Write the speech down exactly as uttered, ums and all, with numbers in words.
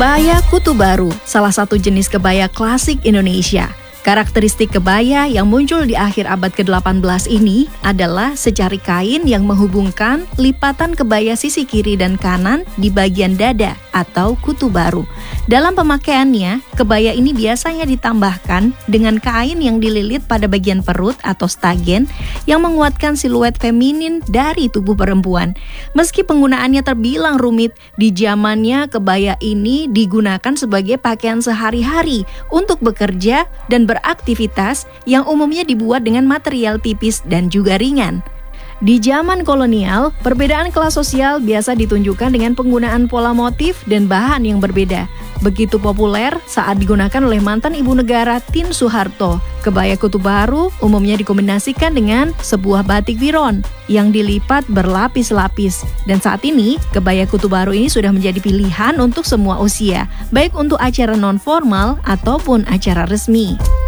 Kebaya Kutu Baru, salah satu jenis kebaya klasik Indonesia. Karakteristik kebaya yang muncul di akhir abad ke delapan belas ini adalah secari kain yang menghubungkan lipatan kebaya sisi kiri dan kanan di bagian dada atau kutu baru. Dalam pemakaiannya, kebaya ini biasanya ditambahkan dengan kain yang dililit pada bagian perut atau stagen yang menguatkan siluet feminin dari tubuh perempuan. Meski penggunaannya terbilang rumit, di zamannya kebaya ini digunakan sebagai pakaian sehari-hari untuk bekerja dan beraktivitas yang umumnya dibuat dengan material tipis dan juga ringan. Di zaman kolonial, perbedaan kelas sosial biasa ditunjukkan dengan penggunaan pola motif dan bahan yang berbeda. Begitu populer saat digunakan oleh mantan ibu negara Tien Soeharto. Kebaya kutu baru umumnya dikombinasikan dengan sebuah batik viron yang dilipat berlapis-lapis. Dan saat ini, kebaya kutu baru ini sudah menjadi pilihan untuk semua usia, baik untuk acara non-formal ataupun acara resmi.